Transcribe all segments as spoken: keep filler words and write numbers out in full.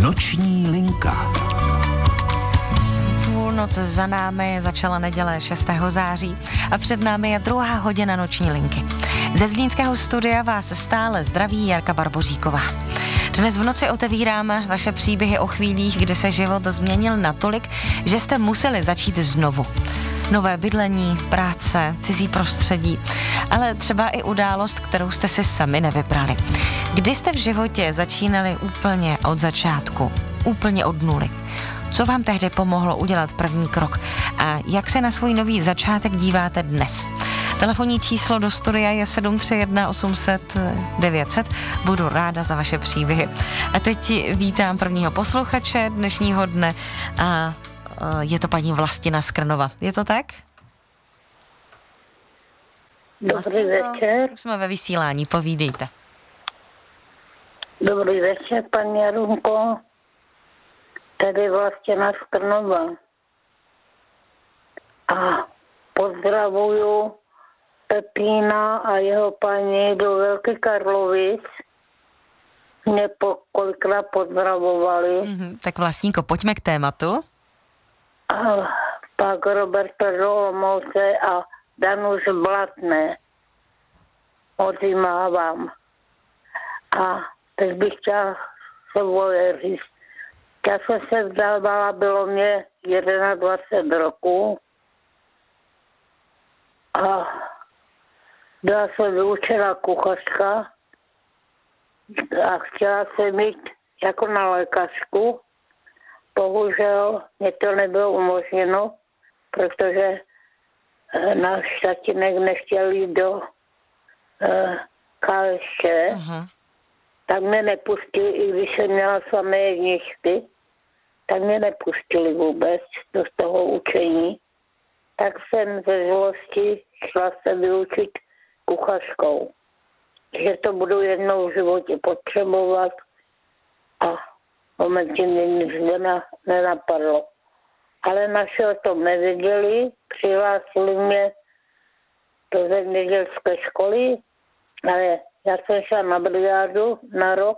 Noční linka. Půlnoc za námi, začala neděle šestého září a před námi je druhá hodina Noční linky. Ze zlínského studia vás stále zdraví Jarka Barboříková. Dnes v noci otevíráme vaše příběhy o chvílích, kdy se život změnil natolik, že jste museli začít znovu. Nové bydlení, práce, cizí prostředí, ale třeba i událost, kterou jste si sami nevybrali. Kdy jste v životě začínali úplně od začátku, úplně od nuly? Co vám tehdy pomohlo udělat první krok? A jak se na svůj nový začátek díváte dnes? Telefonní číslo do studia je sedm tři jedna osm set devět set. Budu ráda za vaše příběhy. A teď vítám prvního posluchače dnešního dne a je to paní Vlastina z Krnova. Je to tak? Dobrý Vlastinko, večer. už jsme ve vysílání, povídejte. Dobrý večer, paní Jarunko. Tady Vlastina z Krnova. A pozdravuju Pepína a jeho paní do Velké Karlovic. Mě po, kolikrát pozdravovali. Mm-hmm. Tak Vlastníko, pojďme k tématu. A pak Roberta do Olomouce a Danuš Blatné. Moc jí mávám. A teď bych chtěla svoje říct. Já jsem se vzdávala, bylo mě dvacet jedna roku a byla jsem vyučená kuchařka a chtěla jsem jít jako na lékařku. Bohužel mě to nebylo umožněno, protože náš tatínek nechtěl jít do uh, K S Č, uh-huh. tak mě nepustili, i když jsem měla samé jedničky, tak mě nepustili vůbec do toho učení. Tak jsem ze zlosti šla se vyučit kuchařkou. Že to budu jednou v životě potřebovat a momentě mě nic nenapadlo. Ale naši o tom nevěděli, přihlásili mě do zemědělské školy, ale já jsem šla na brigádu na rok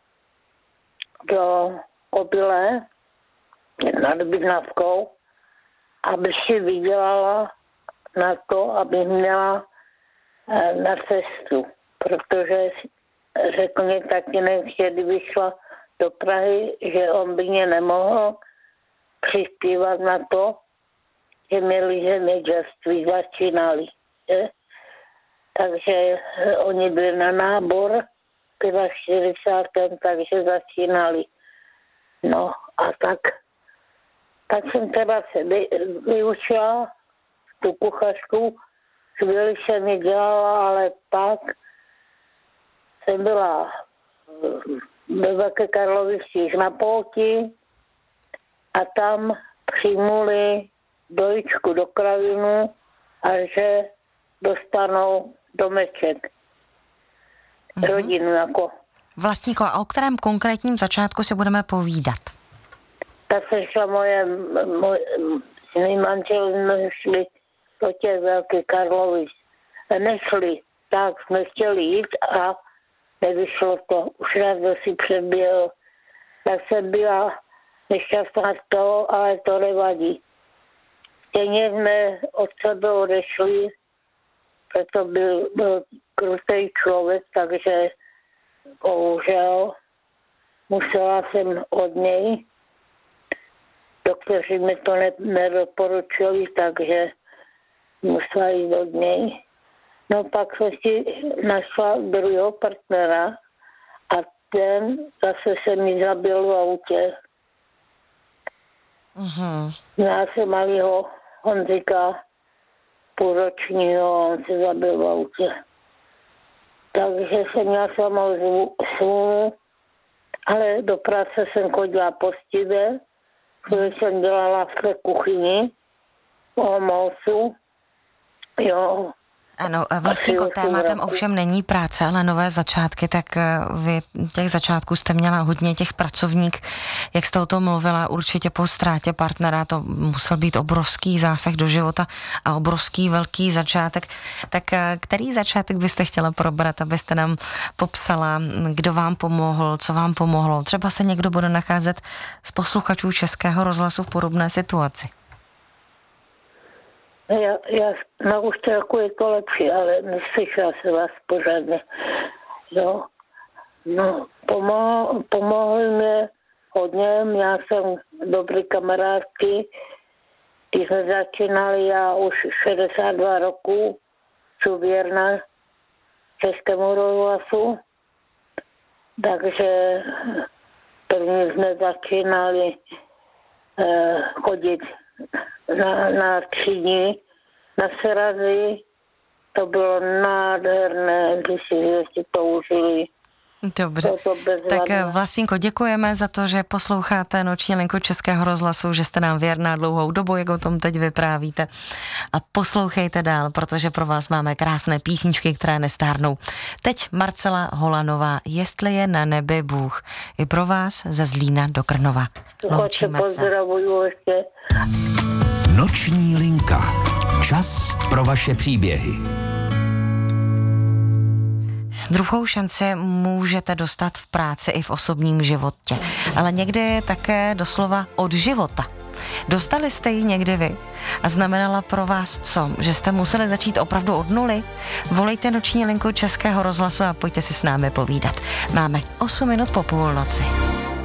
do Kobyle nad Bydnavkou, aby si vydělala na to, aby měla na cestu. Protože řekl mě tatínek, že kdyby šla do Prahy, že on by mě nemohl přispívat na to, že měli zemědělství, začínali. Že? Takže oni byli na nábor v čtyřicátém takže začínali. No a tak, tak jsem teda se vyučila tu kuchařku, chvíli jsem ji dělala, ale pak jsem byla ve Velké Karlovicích na Polti a tam přijmuli dojičku do kravinu a že dostanou domeček. Uh-huh. Rodinu jako. Vlastníko, a o kterém konkrétním začátku si budeme povídat? Tak se šla moje, moje s mým manželem šli do těch Velké Karlovic. Nešli, tak jsme chtěli jít a nevyšlo to. Už raz si přeběhl. Tak jsem byla nešťastná z toho, ale to nevadí. Stejně jsme od sebe odešli, proto byl, byl krutý člověk, takže bohužel musela jsem od něj. Doktoři mi to ne, nedoporučili, takže musela jít od něj. No pak jsem si našla druhého partnera a ten zase se mi zabil v autě. Uh-huh. Já jsem malýho Honzika půlročního, on se zabil v autě. Takže jsem měla samou svůj, ale do práce jsem chodila poctivě, když jsem dělala v té kuchyni, v Olomoucu, jo. Ano, vlastníko, tématem ovšem není práce, ale nové začátky, tak vy těch začátků jste měla hodně, těch pracovník, jak jste o tom mluvila, určitě po ztrátě partnera, to musel být obrovský zásah do života a obrovský velký začátek. Tak který začátek byste chtěla probrat, abyste nám popsala, kdo vám pomohl, co vám pomohlo? Třeba se někdo bude nacházet z posluchačů Českého rozhlasu v podobné situaci. Já, já na úštělku je to lepší, ale neslyšela se vás pořádně. Jo. No, pomohl, pomohl mě hodně, já jsem dobrý kamarádky, když jsme začínali, já už šedesát dva roku, jsem věrná Českému rozhlasu, takže první jsme začínali eh, chodit na, na tři dny na srazy. To bylo nádherné, když si to užili. Dobře, tak Vlastínko, děkujeme za to, že posloucháte Noční linku Českého rozhlasu, že jste nám věrná dlouhou dobu, jak o tom teď vyprávíte. A poslouchejte dál, protože pro vás máme krásné písničky, které nestárnou. Teď Marcela Holanová, Jestli je na nebi Bůh. I pro vás ze Zlína do Krnova. Loučíme se. Noční linka. Čas pro vaše příběhy. Druhou šanci můžete dostat v práci i v osobním životě, ale někdy je také doslova od života. Dostali jste ji někdy vy a znamenala pro vás co? Že jste museli začít opravdu od nuly? Volejte Noční linku Českého rozhlasu a pojďte si s námi povídat. Máme osm minut po půlnoci.